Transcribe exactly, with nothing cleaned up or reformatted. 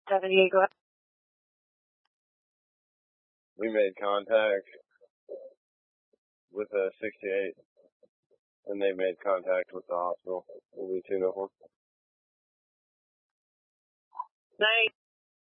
seventy-eight, go ahead. We made contact with a sixty-eight, and they made contact with the hospital. Will be two no one. Night.